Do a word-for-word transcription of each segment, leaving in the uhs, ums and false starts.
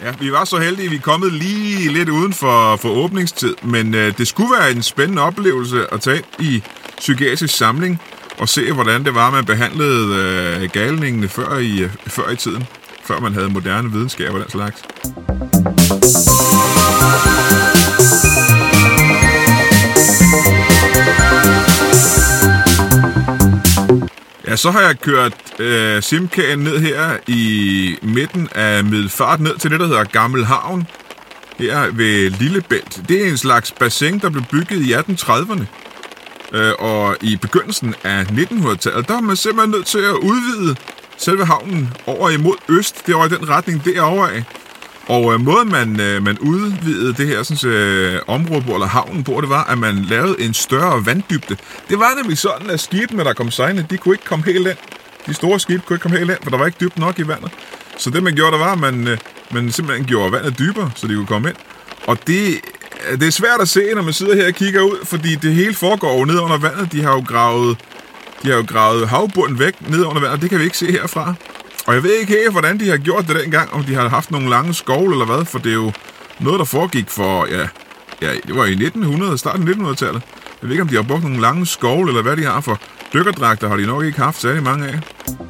Ja, vi var så heldige, at vi er kommet lige lidt uden for, for åbningstid, men øh, det skulle være en spændende oplevelse at tage ind i Psykiatrisk Samling og se, hvordan det var, man behandlede øh, galningene før i, øh, før i tiden, før man havde moderne videnskab og den slags. Ja, så har jeg kørt øh, Simkagen ned her i midten af Middelfart, ned til det, der hedder Gammel Havn, her ved Lillebælt. Det er en slags bassin, der blev bygget i atten trediverne, øh, og i begyndelsen af nittenhundredetallet, der var man simpelthen nødt til at udvide selve havnen over imod øst, det var i den retning derovre af. Og øh, måden, man, øh, man udvidede det her sådan, øh, område på, eller havnen på, det var, at man lavede en større vanddybde. Det var nemlig sådan, at skibene, der kom sejlende, de kunne ikke komme helt ind. De store skibe kunne ikke komme helt ind, for der var ikke dybt nok i vandet. Så det, man gjorde, der var, at man, øh, man simpelthen gjorde vandet dybere, så de kunne komme ind. Og det, det er svært at se, når man sidder her og kigger ud, fordi det hele foregår jo ned under vandet. De har jo gravet, de har jo gravet havbunden væk ned under vandet, og det kan vi ikke se herfra. Og jeg ved ikke helt, hvordan de har gjort det dengang, om de har haft nogle lange skovle eller hvad, for det er jo noget, der foregik for, ja, ja det var i nitten hundrede, starten af nittenhundredetallet. Jeg ved ikke, om de har brugt nogle lange skovle, eller hvad de har, for dykkerdragter har de nok ikke haft særlig mange af.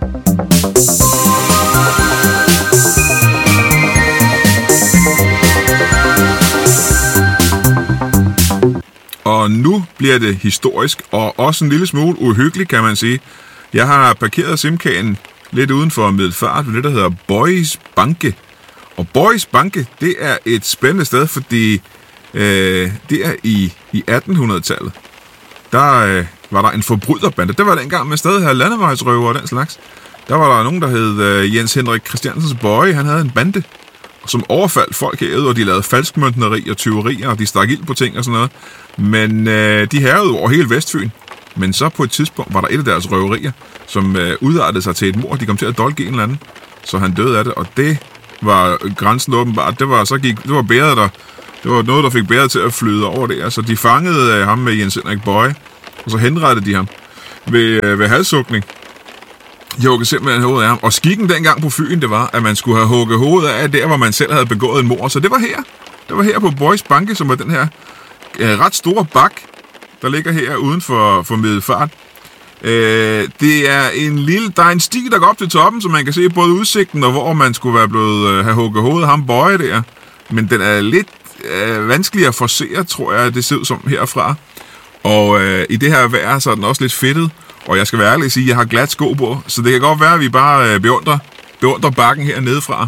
Og nu bliver det historisk, og også en lille smule uhyggeligt, kan man sige. Jeg har parkeret Simkagen lidt uden for Middelfart ved det, der hedder Boys Banke. Og Boys Banke, det er et spændende sted, fordi øh, det er i, i attenhundredetallet. Der øh, var der en forbryderbande. Det var dengang, man stadig havde landevejsrøver og den slags. Der var der nogen, der hed øh, Jens Henrik Christiansens Boy. Han havde en bande, som overfaldt folk herude, og de lavede falskmøntneri og tyverier, og de stak ild på ting og sådan noget. Men øh, de hærgede over hele Vestfyn. Men så på et tidspunkt var der et af deres røverier, som øh, udartede sig til et mord. De kom til at dolke en eller anden, så han døde af det. Og det var grænsen åbenbart. Det var, så gik, det var bæret, der, det var noget, der fik bæret til at flyde over det. Så de fangede øh, ham med Jens Henrik Boy, og så henrettede de ham ved, øh, ved halssugning. De huggede simpelthen hovedet af ham. Og skikken dengang på Fyn, det var, at man skulle have hugget hovedet af der, hvor man selv havde begået en mord. Så det var her. Det var her på Boys Banke, som var den her øh, ret store bak, der ligger her uden for, for Middelfart. Øh, det er en lille, der er en sti, der går op til toppen, så man kan se både udsigten og hvor man skulle være blevet øh, have hugget hovedet af ham Bøje der. Men den er lidt øh, vanskelig at forsere, tror jeg, det ser ud som herfra. Og øh, i det her vejr, så er den også lidt fedtet. Og jeg skal være ærlig at sige, at jeg har glat sko på, så det kan godt være, at vi bare øh, beundrer, beundrer bakken her nedefra.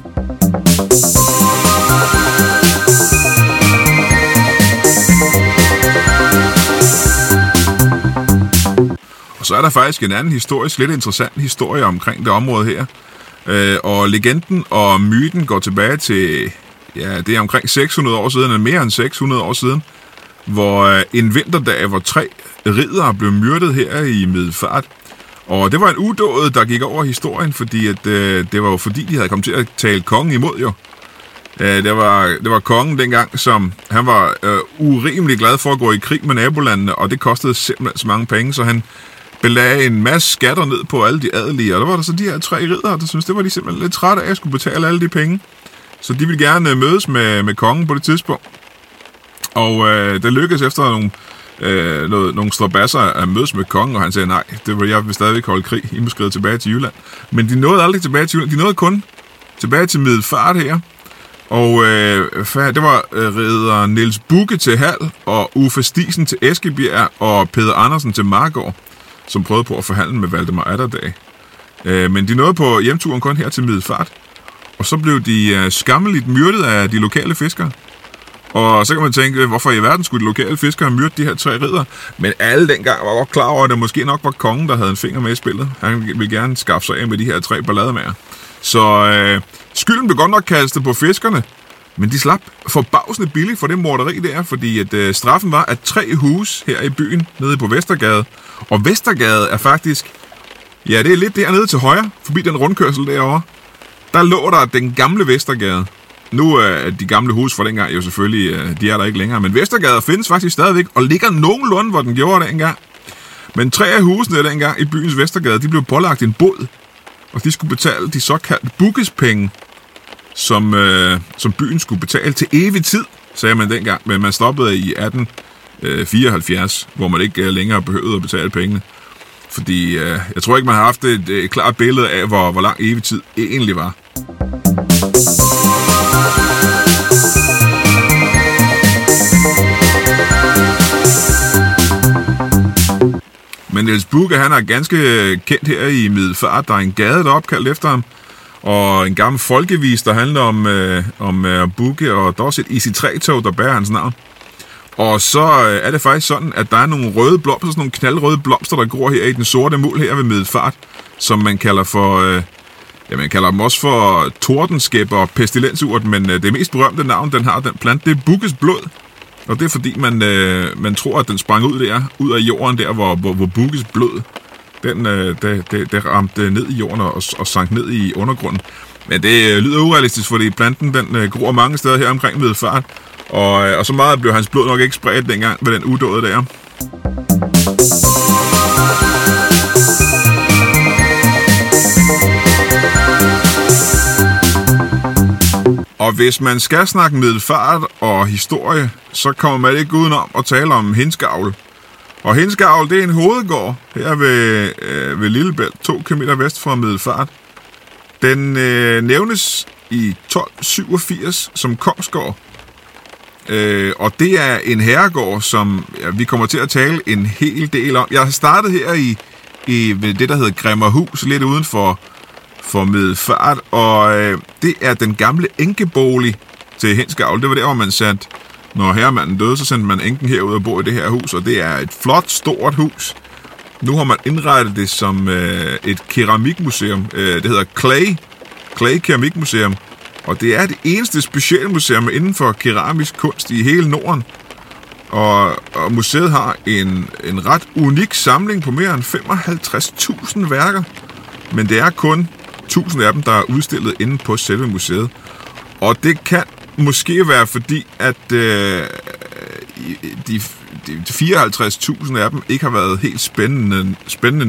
Og så er der faktisk en anden historisk, lidt interessant historie omkring det område her. Øh, og legenden og myten går tilbage til, ja, det er omkring seks hundrede år siden, eller mere end seks hundrede år siden, hvor øh, en vinterdag, hvor tre riddere blev myrdet her i Middelfart. Og det var en udåd, der gik over historien, fordi at, øh, det var jo fordi, de havde kommet til at tale kongen imod jo. Øh, det, var, det var kongen dengang, som han var øh, urimelig glad for at gå i krig med nabolandene, og det kostede simpelthen så mange penge, så han belagde en masse skatter ned på alle de adelige, og der var der så de her tre riddere, der syntes, det var de simpelthen lidt trætte af at skulle betale alle de penge. Så de ville gerne mødes med, med kongen på det tidspunkt. Og øh, det lykkedes efter nogle, øh, noget, nogle strabasser at mødes med kongen, og han sagde, nej, det vil jeg vil stadigvæk holde krig. I må skride tilbage til Jylland. Men de nåede aldrig tilbage til Jylland. De nåede kun tilbage til Middelfart her. Og øh, det var øh, ridder Niels Bugge til Hald, og Uffe Stisen til Eskebjerg, og Peder Andersen til Margård, som prøvede på at forhandle med Valdemar Atterdag. Øh, men de nåede på hjemturen kun her til Middelfart. Og så blev de øh, skammeligt myrdet af de lokale fiskere. Og så kan man tænke, hvorfor i verden skulle de lokale fiskere have myrdet de her tre riddere? Men alle dengang var godt klar over, at det måske nok var kongen, der havde en finger med i spillet. Han ville gerne skaffe sig af med de her tre ballademager. Så øh, skylden blev godt nok kastet på fiskerne, men de slap forbavsende billigt for det morderi der, fordi at, øh, straffen var, at tre huse her i byen, nede på Vestergade, og Vestergade er faktisk, ja, det er lidt dernede til højre, forbi den rundkørsel derovre, der lå der den gamle Vestergade. Nu er de gamle huse fra dengang jo selvfølgelig, de er der ikke længere, men Vestergade findes faktisk stadigvæk, og ligger nogenlunde, hvor den gjorde dengang. Men tre af husene dengang i byens Vestergade, de blev pålagt en bod, og de skulle betale de såkaldte bukkespenge. som, øh, som byen skulle betale til evig tid, sagde man dengang, men man stoppede i atten fireoghalvfjerds, hvor man ikke længere behøvede at betale pengene. Fordi øh, jeg tror ikke, man har haft et, et klart billede af, hvor, hvor lang evig tid egentlig var. Men Niels Bugge, han er ganske kendt her i Middelfart. Der er en gade, der er opkaldt efter ham, og en gammel folkevis, der handler om, øh, om øh, Bugge, og der er også et I C tre-tog, der bærer hans navn. Og så er det faktisk sådan, at der er nogle røde blomster, sådan nogle knaldrøde blomster, der gror her i den sorte muld her ved Middelfart, som man kalder for, øh, ja, man kalder dem også for tordenskæber og pestilensurt, men øh, det mest berømte navn, den har den plante, det er Bugges blod. Og det er fordi, man, øh, man tror, at den sprang ud der, ud af jorden der, hvor, hvor, hvor Bugges blod, den øh, det, det, det ramte ned i jorden og, og sank ned i undergrunden. Men det øh, lyder urealistisk, fordi planten, den øh, gror mange steder her omkring Middelfart. Og, og så meget blev hans blod nok ikke spredt dengang ved den udåde der. Og hvis man skal snakke Middelfart og historie, så kommer man ikke udenom at tale om Hindsgavl. Og Hindsgavl, det er en hovedgård her ved, øh, ved Lillebælt, to kilometer vest fra Middelfart. Den øh, nævnes i tolv syvogfirs som kongsgård. Øh, og det er en herregård, som ja, vi kommer til at tale en hel del om. Jeg har startet her i, i ved det, der hedder Grimmerhus, lidt uden for, for Middelfart, og øh, det er den gamle enkebolig til Hindsgavl. Det var der, hvor man satte, når herremanden døde, så sendte man enken herud og bo i det her hus, og det er et flot, stort hus. Nu har man indrettet det som øh, et keramikmuseum. Øh, det hedder Clay, Clay Keramikmuseum. Og det er det eneste specialmuseum inden for keramisk kunst i hele Norden. Og, og museet har en, en ret unik samling på mere end femoghalvtreds tusind værker. Men det er kun tusind af dem, der er udstillet inde på selve museet. Og det kan måske være fordi, at øh, de, de fireoghalvtreds tusind af dem ikke har været helt spændende, spændende